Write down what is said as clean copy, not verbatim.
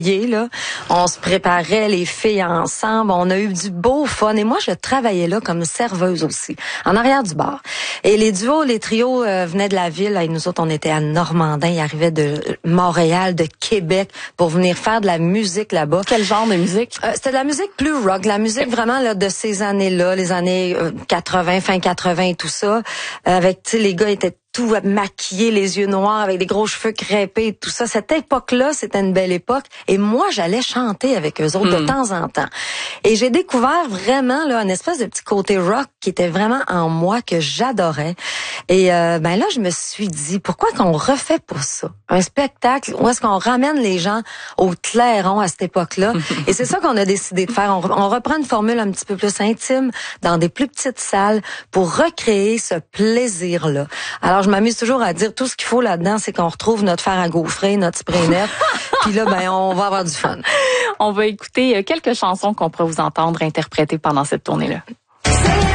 Là, on se préparait les filles ensemble, on a eu du beau fun et moi je travaillais là comme serveuse aussi, en arrière du bar. Et les duos, les trios venaient de la ville, et nous autres on était à Normandin, ils arrivaient de Montréal, de Québec pour venir faire de la musique là-bas. Quel genre de musique? C'était de la musique plus rock, la musique vraiment là de ces années-là, les années 80, fin 80 et tout ça, avec tu sais les gars étaient tout maquillé, les yeux noirs, avec des gros cheveux crêpés et tout ça. Cette époque-là, c'était une belle époque. Et moi, j'allais chanter avec eux autres de temps en temps. Et j'ai découvert vraiment là une espèce de petit côté rock qui était vraiment en moi, que j'adorais. Et ben là, je me suis dit, pourquoi qu'on refait pas ça? Un spectacle où est-ce qu'on ramène les gens au clairon à cette époque-là? Et c'est ça qu'on a décidé de faire. On reprend une formule un petit peu plus intime, dans des plus petites salles, pour recréer ce plaisir-là. Alors, je m'amuse toujours à dire tout ce qu'il faut là-dedans, c'est qu'on retrouve notre fer à gaufrer, notre spray net, puis là, ben, on va avoir du fun. On va écouter quelques chansons qu'on pourra vous entendre interpréter pendant cette tournée-là.